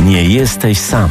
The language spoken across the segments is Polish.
Nie jesteś sam.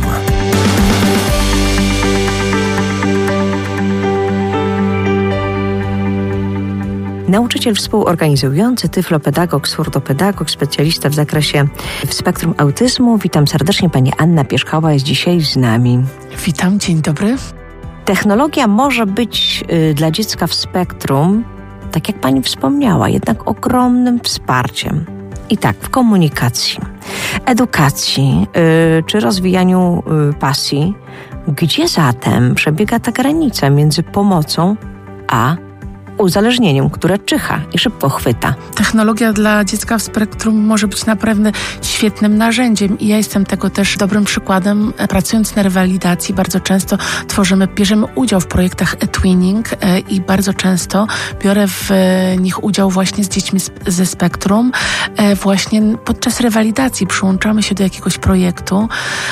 Nauczyciel współorganizujący, tyflopedagog, surdopedagog, specjalista w zakresie spektrum autyzmu. Witam serdecznie, pani Anna Pierzchała jest dzisiaj z nami. Witam, dzień dobry. Technologia może być dla dziecka w spektrum, tak jak pani wspomniała, jednak ogromnym wsparciem. I tak, w komunikacji, edukacji czy rozwijaniu pasji. Gdzie zatem przebiega ta granica między pomocą a uzależnieniem, które czyha i szybko chwyta? Technologia dla dziecka w spektrum może być naprawdę świetnym narzędziem i ja jestem tego też dobrym przykładem. Pracując na rewalidacji bardzo często bierzemy udział w projektach e-twinning i bardzo często biorę w nich udział właśnie z dziećmi ze spektrum. Właśnie podczas rewalidacji przyłączamy się do jakiegoś projektu,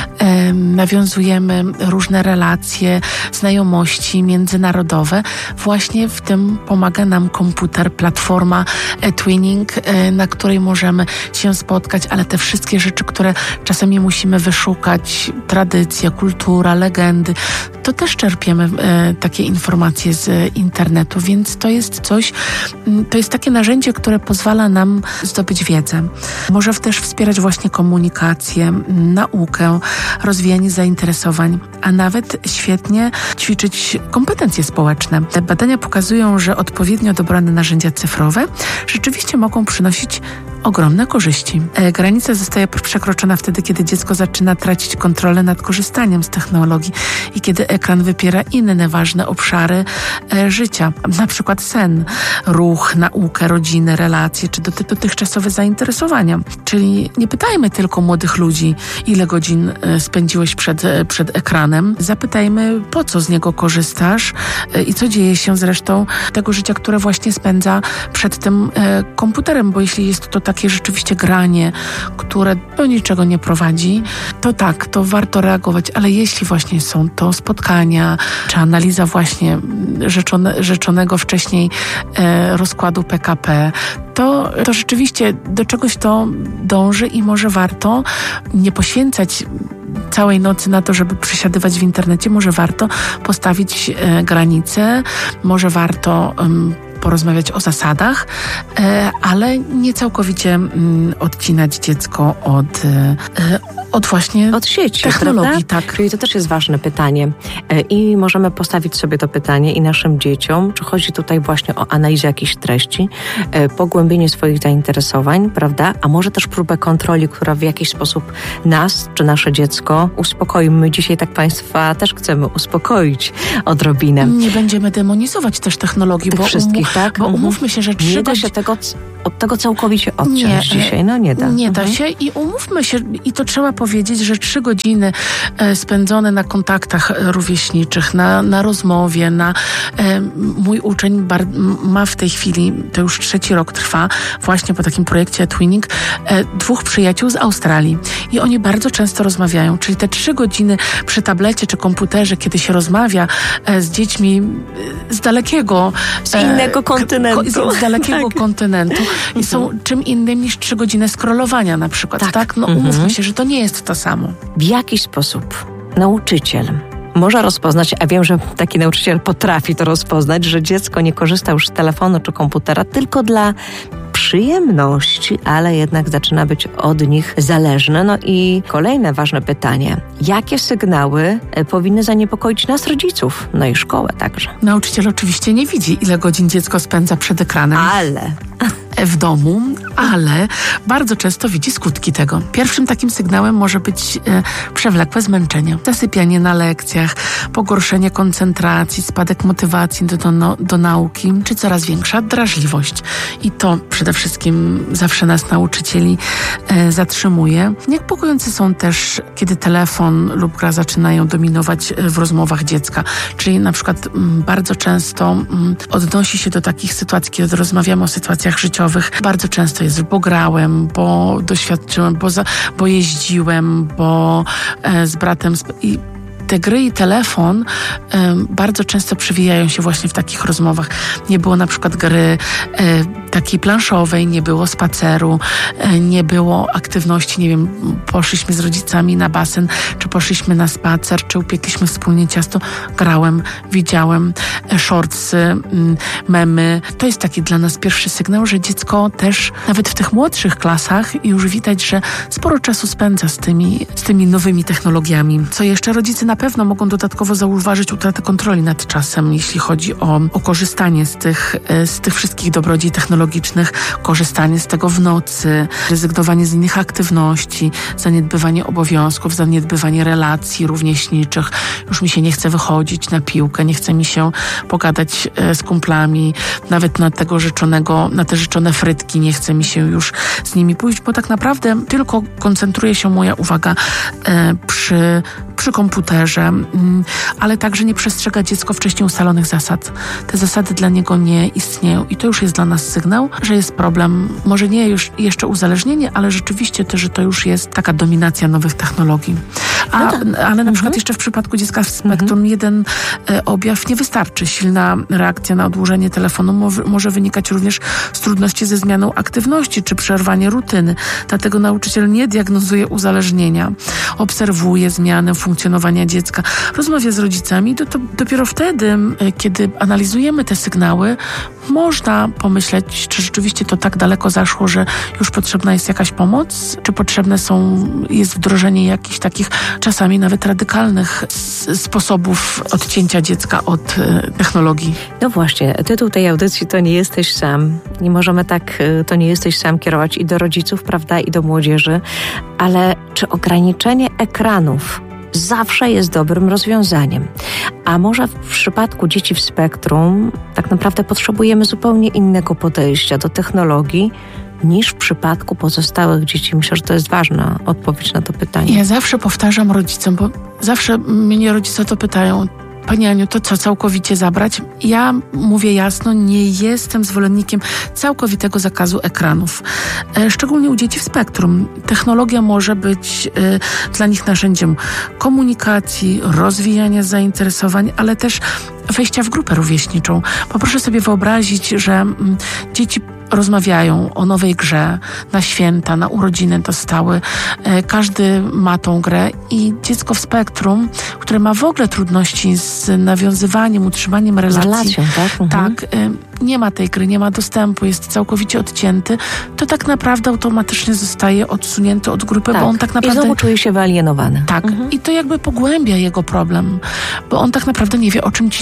nawiązujemy różne relacje, znajomości międzynarodowe. Właśnie w tym pomaga nam komputer, platforma e-twinning, na której możemy się spotkać, ale te wszystkie rzeczy, które czasami musimy wyszukać, tradycja, kultura, legendy, to też czerpiemy takie informacje z internetu, więc to jest takie narzędzie, które pozwala nam zdobyć wiedzę. Może też wspierać właśnie komunikację, naukę, rozwijanie zainteresowań, a nawet świetnie ćwiczyć kompetencje społeczne. Te badania pokazują, że odpowiednio dobrane narzędzia cyfrowe rzeczywiście mogą przynosić ogromne korzyści. Granica zostaje przekroczona wtedy, kiedy dziecko zaczyna tracić kontrolę nad korzystaniem z technologii i kiedy ekran wypiera inne ważne obszary życia, na przykład sen, ruch, naukę, rodzinę, relacje czy dotychczasowe zainteresowania. Czyli nie pytajmy tylko młodych ludzi, ile godzin spędziłeś przed ekranem. Zapytajmy, po co z niego korzystasz i co dzieje się z resztą tego życia, które właśnie spędza przed tym komputerem, bo jeśli jest to takie rzeczywiście granie, które do niczego nie prowadzi, to tak, to warto reagować, ale jeśli właśnie są to spotkania, czy analiza właśnie rzeczonego wcześniej rozkładu PKP, to rzeczywiście do czegoś to dąży i może warto nie poświęcać całej nocy na to, żeby przesiadywać w internecie, może warto postawić granice, może warto porozmawiać o zasadach, ale nie całkowicie odcinać dziecko od sieci, technologii. Prawda? Tak. Czyli to też jest ważne pytanie. I możemy postawić sobie to pytanie i naszym dzieciom, czy chodzi tutaj właśnie o analizę jakichś treści, pogłębienie swoich zainteresowań, prawda? A może też próbę kontroli, która w jakiś sposób nas, czy nasze dziecko uspokoi. My dzisiaj tak Państwa też chcemy uspokoić odrobinę. Nie będziemy demonizować też technologii, tych wszystkich, tak? Bo umówmy się, że nie da się od tego całkowicie odciąć dzisiaj. No nie da. Nie da się i umówmy się, i to trzeba powiedzieć, że 3 godziny spędzone na kontaktach rówieśniczych, na rozmowie, mój uczeń ma w tej chwili, to już 3. rok trwa, właśnie po takim projekcie e-twinning, 2 przyjaciół z Australii i oni bardzo często rozmawiają, czyli te 3 godziny przy tablecie czy komputerze, kiedy się rozmawia z dziećmi z dalekiego... Z innego kontynentu. Z dalekiego kontynentu i są czym innym niż 3 godziny scrollowania na przykład, tak? No umówmy się, że to nie jest to samo. W jaki sposób nauczyciel może rozpoznać, a wiem, że taki nauczyciel potrafi to rozpoznać, że dziecko nie korzysta już z telefonu czy komputera tylko dla przyjemności, ale jednak zaczyna być od nich zależne. No i kolejne ważne pytanie. Jakie sygnały powinny zaniepokoić nas, rodziców? No i szkołę także. Nauczyciel oczywiście nie widzi, ile godzin dziecko spędza przed ekranem. W domu, ale bardzo często widzi skutki tego. Pierwszym takim sygnałem może być przewlekłe zmęczenie, zasypianie na lekcjach, pogorszenie koncentracji, spadek motywacji do nauki, czy coraz większa drażliwość. I to przede wszystkim zawsze nas, nauczycieli, zatrzymuje. Niepokojące są też, kiedy telefon lub gra zaczynają dominować w rozmowach dziecka. Czyli na przykład bardzo często odnosi się do takich sytuacji, kiedy rozmawiamy o sytuacjach życiowych. Bardzo często jest, bo grałem, bo doświadczyłem, bo jeździłem, bo z bratem... I te gry i telefon bardzo często przewijają się właśnie w takich rozmowach. Nie było na przykład gry takiej planszowej, nie było spaceru, nie było aktywności, nie wiem, poszliśmy z rodzicami na basen, czy poszliśmy na spacer, czy upiekliśmy wspólnie ciasto. Grałem, widziałem shortsy, memy. To jest taki dla nas pierwszy sygnał, że dziecko też nawet w tych młodszych klasach już widać, że sporo czasu spędza z tymi nowymi technologiami. Co jeszcze? Rodzice na pewno mogą dodatkowo zauważyć utratę kontroli nad czasem, jeśli chodzi o korzystanie z tych wszystkich dobrodziej technologicznych, korzystanie z tego w nocy, rezygnowanie z innych aktywności, zaniedbywanie obowiązków, zaniedbywanie relacji rówieśniczych. Już mi się nie chce wychodzić na piłkę, nie chce mi się pogadać z kumplami, nawet na te życzone frytki nie chce mi się już z nimi pójść, bo tak naprawdę tylko koncentruje się moja uwaga przy komputerze, ale także nie przestrzega dziecko wcześniej ustalonych zasad. Te zasady dla niego nie istnieją i to już jest dla nas sygnał, że jest problem, może nie już jeszcze uzależnienie, ale rzeczywiście to, że to już jest taka dominacja nowych technologii. Ale na przykład jeszcze w przypadku dziecka w spektrum jeden objaw nie wystarczy. Silna reakcja na odłożenie telefonu może wynikać również z trudności ze zmianą aktywności czy przerwanie rutyny. Dlatego nauczyciel nie diagnozuje uzależnienia, obserwuje zmianę funkcjonowania dziecka, rozmawia z rodzicami i dopiero wtedy, kiedy analizujemy te sygnały, można pomyśleć, czy rzeczywiście to tak daleko zaszło, że już potrzebna jest jakaś pomoc, czy potrzebne jest wdrożenie jakichś takich czasami nawet radykalnych sposobów odcięcia dziecka od technologii. No właśnie, tytuł tej audycji to nie jesteś sam. Nie możemy to nie jesteś sam kierować i do rodziców, prawda, i do młodzieży, ale czy ograniczenie ekranów zawsze jest dobrym rozwiązaniem? A może w przypadku dzieci w spektrum tak naprawdę potrzebujemy zupełnie innego podejścia do technologii niż w przypadku pozostałych dzieci? Myślę, że to jest ważna odpowiedź na to pytanie. Ja zawsze powtarzam rodzicom, bo zawsze mnie rodzice to pytają: Pani Aniu, to co, całkowicie zabrać? Ja mówię jasno, nie jestem zwolennikiem całkowitego zakazu ekranów. Szczególnie u dzieci w spektrum. Technologia może być dla nich narzędziem komunikacji, rozwijania zainteresowań, ale też wejścia w grupę rówieśniczą. Bo proszę sobie wyobrazić, że dzieci rozmawiają o nowej grze, na święta, na urodziny dostały. Każdy ma tą grę i dziecko w spektrum, które ma w ogóle trudności z nawiązywaniem, utrzymaniem relacji. Z relacją, tak? Tak. Nie ma tej gry, nie ma dostępu, jest całkowicie odcięty, to tak naprawdę automatycznie zostaje odsunięty od grupy, bo on tak naprawdę... I znowu czuje się wyalienowany. Tak. I to jakby pogłębia jego problem, bo on tak naprawdę nie wie, o czym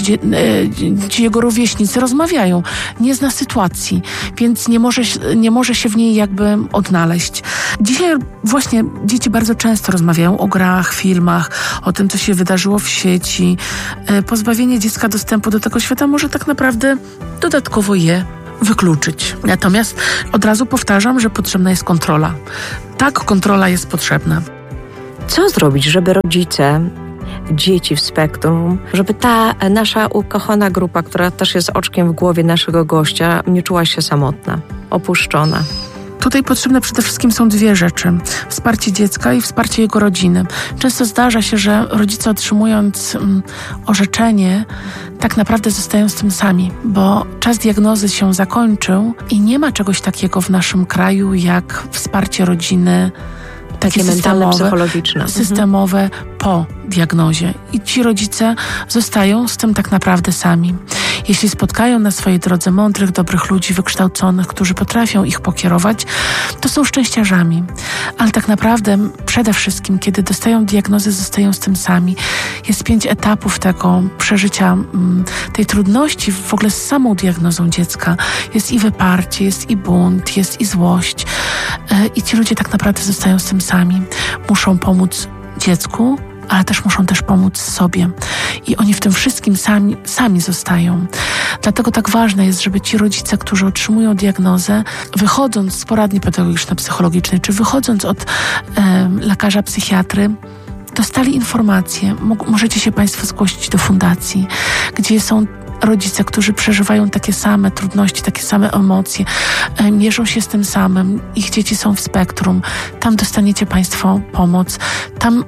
ci jego rówieśnicy rozmawiają. Nie zna sytuacji, więc nie może się w niej jakby odnaleźć. Dzisiaj właśnie dzieci bardzo często rozmawiają o grach, filmach, o tym, co się wydarzyło w sieci. Pozbawienie dziecka dostępu do tego świata może tak naprawdę dodatkowo je wykluczyć. Natomiast od razu powtarzam, że potrzebna jest kontrola. Tak, kontrola jest potrzebna. Co zrobić, żeby rodzice dzieci w spektrum, żeby ta nasza ukochana grupa, która też jest oczkiem w głowie naszego gościa, nie czuła się samotna, opuszczona? Tutaj potrzebne przede wszystkim są dwie rzeczy. Wsparcie dziecka i wsparcie jego rodziny. Często zdarza się, że rodzice otrzymując orzeczenie, tak naprawdę zostają z tym sami, bo czas diagnozy się zakończył i nie ma czegoś takiego w naszym kraju jak wsparcie rodziny, takie mentalne, psychologiczne. Systemowe po diagnozie. I ci rodzice zostają z tym tak naprawdę sami. Jeśli spotkają na swojej drodze mądrych, dobrych ludzi, wykształconych, którzy potrafią ich pokierować, to są szczęściarzami. Ale tak naprawdę przede wszystkim, kiedy dostają diagnozę, zostają z tym sami. Jest 5 etapów tego przeżycia, tej trudności w ogóle z samą diagnozą dziecka. Jest i wyparcie, jest i bunt, jest i złość. I ci ludzie tak naprawdę zostają z tym sami. Muszą pomóc dziecku, ale też muszą pomóc sobie. I oni w tym wszystkim sami zostają. Dlatego tak ważne jest, żeby ci rodzice, którzy otrzymują diagnozę, wychodząc z poradni pedagogiczno-psychologicznej, czy wychodząc od lekarza psychiatry, dostali informacje. Możecie się Państwo zgłosić do fundacji, gdzie są rodzice, którzy przeżywają takie same trudności, takie same emocje, mierzą się z tym samym. Ich dzieci są w spektrum. Tam dostaniecie Państwo pomoc. Tam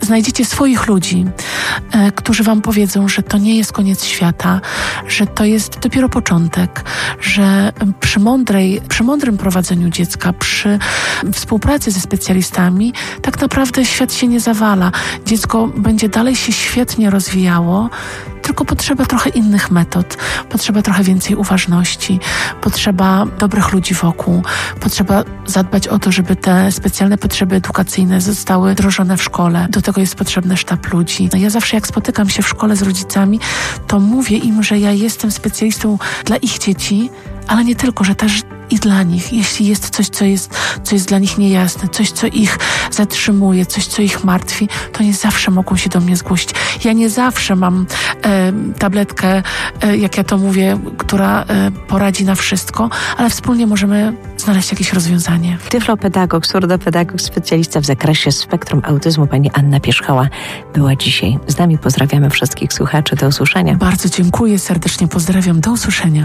znajdziecie swoich ludzi, którzy wam powiedzą, że to nie jest koniec świata, że to jest dopiero początek, że przy mądrym prowadzeniu dziecka, przy współpracy ze specjalistami tak naprawdę świat się nie zawala. Dziecko będzie dalej się świetnie rozwijało, tylko potrzeba trochę innych metod, potrzeba trochę więcej uważności, potrzeba dobrych ludzi wokół, potrzeba zadbać o to, żeby te specjalne potrzeby edukacyjne zostały wdrożone w szkole. Do tego jest potrzebny sztab ludzi. Ja zawsze jak spotykam się w szkole z rodzicami, to mówię im, że ja jestem specjalistą dla ich dzieci, ale nie tylko, że też i dla nich. Jeśli jest coś, co jest dla nich niejasne, coś, co ich zatrzymuje, coś, co ich martwi, to nie zawsze mogą się do mnie zgłosić. Ja nie zawsze mam tabletkę, jak ja to mówię, która poradzi na wszystko, ale wspólnie możemy znaleźć jakieś rozwiązanie. Tyflopedagog, surdopedagog, specjalista w zakresie spektrum autyzmu, pani Anna Pierzchała była dzisiaj z nami. Pozdrawiamy wszystkich słuchaczy. Do usłyszenia. Bardzo dziękuję, serdecznie pozdrawiam. Do usłyszenia.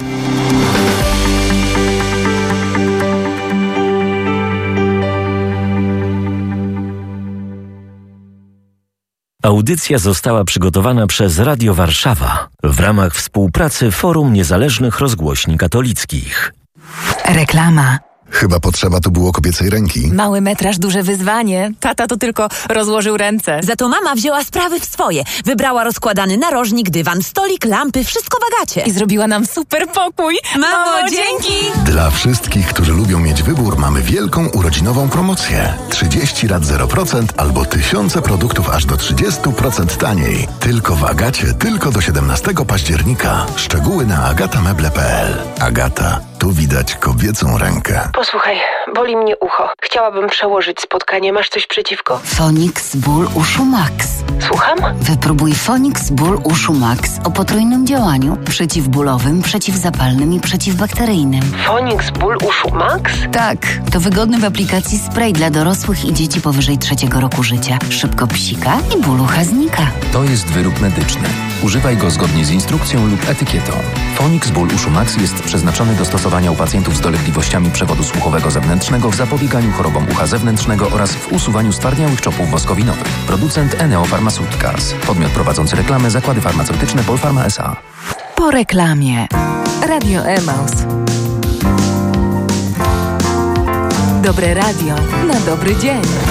Audycja została przygotowana przez Radio Warszawa w ramach współpracy Forum Niezależnych Rozgłośni Katolickich. Reklama. Chyba potrzeba tu było kobiecej ręki. Mały metraż, duże wyzwanie. Tata to tylko rozłożył ręce. Za to mama wzięła sprawy w swoje. Wybrała rozkładany narożnik, dywan, stolik, lampy, wszystko w Agacie. I zrobiła nam super pokój. Mamo, dzięki! Dla wszystkich, którzy lubią mieć wybór, mamy wielką urodzinową promocję. 30 lat 0% albo tysiące produktów aż do 30% taniej. Tylko w Agacie, tylko do 17 października. Szczegóły na agatameble.pl. Agata. Tu widać kobiecą rękę. Posłuchaj, boli mnie ucho. Chciałabym przełożyć spotkanie. Masz coś przeciwko? Fonix Ból Uszu Max. Słucham? Wypróbuj Fonix Ból Uszu Max o potrójnym działaniu. Przeciwbólowym, przeciwzapalnym i przeciwbakteryjnym. Fonix Ból Uszu Max? Tak, to wygodny w aplikacji spray dla dorosłych i dzieci powyżej 3 roku życia. Szybko psika i ból ucha znika. To jest wyrób medyczny. Używaj go zgodnie z instrukcją lub etykietą. Fonix Ból Uszu Max jest przeznaczony do stosowania u pacjentów z dolegliwościami przewodu słuchowego zewnętrznego w zapobieganiu chorobom ucha zewnętrznego oraz w usuwaniu stwardniałych czopów woskowinowych. Producent Eneo Pharmaceuticals. Podmiot prowadzący reklamę Zakłady Farmaceutyczne Polpharma S.A. Po reklamie. Radio Emaus. Dobre radio na dobry dzień.